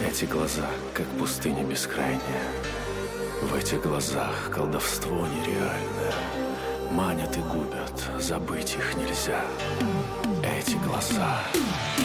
Эти глаза, как пустыня бескрайняя. В этих глазах колдовство нереальное. Манят и губят, забыть их нельзя. Эти глаза.